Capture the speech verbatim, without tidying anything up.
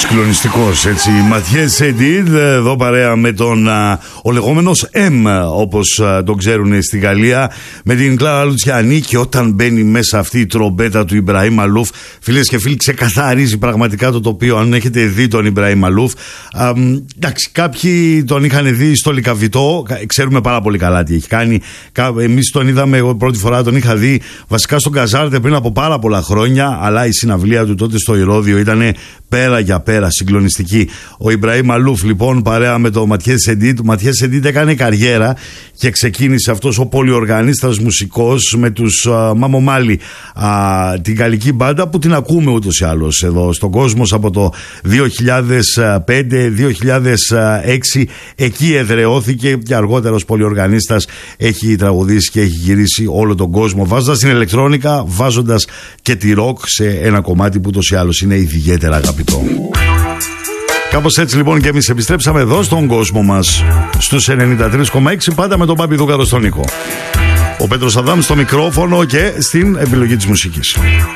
Συγκλονιστικός, έτσι. Ματιές Σεντίδ, εδώ παρέα με τον α, ο λεγόμενος M, όπως α, τον ξέρουν στη Γαλλία, με την Κλάρα Λουτσιανή. Και όταν μπαίνει μέσα αυτή η τρομπέτα του Ιμπραήμ Μαλούφ, φίλες και φίλοι, ξεκαθαρίζει πραγματικά το τοπίο. Αν έχετε δει τον Ιμπραήμ Μαλούφ, α, εντάξει, κάποιοι τον είχαν δει στο Λικαβιτό, ξέρουμε πάρα πολύ καλά τι έχει κάνει. Εμείς τον είδαμε, εγώ πρώτη φορά τον είχα δει βασικά στον Καζάρτε πριν από πάρα πολλά χρόνια, αλλά η συναυλία του τότε στο Ηρώδειο ήταν πέρα για πέρα συγκλονιστική. Ο Ιμπραήμ Μαλούφ, λοιπόν, παρέα με τον Ματιές Σεντίδ. Ο Ματιές Σεντίδ έκανε καριέρα και ξεκίνησε αυτός ο πολυοργανίστας μουσικός με τους Μάμο Μάλι, την γαλλική μπάντα που την ακούμε ούτως ή άλλως εδώ στον κόσμο από το δύο χιλιάδες πέντε δύο χιλιάδες έξι. Εκεί εδραιώθηκε και αργότερα ως πολυοργανίστας έχει τραγουδήσει και έχει γυρίσει όλο τον κόσμο, βάζοντας την ηλεκτρόνικα, βάζοντας και τη ροκ σε ένα κομμάτι που ούτως ή άλλως είναι ιδιαίτερα αγαπητό. Κάπως έτσι, λοιπόν, και εμείς επιστρέψαμε εδώ στον κόσμο μας στους ενενήντα τρία κόμμα έξι, πάντα με τον Πάπη Δούκαρο στον Νίκο. Ο Πέτρος Αδάμ στο μικρόφωνο και στην επιλογή της μουσικής.